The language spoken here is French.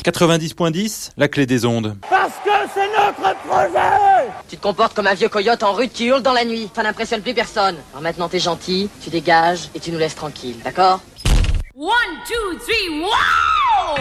90.10, la clé des ondes. Parce que c'est notre projet. Tu te comportes comme un vieux coyote en rut qui hurle dans la nuit. Ça n'impressionne plus personne. Alors maintenant t'es gentil, tu dégages et tu nous laisses tranquilles, d'accord? 1, 2, 3, wow!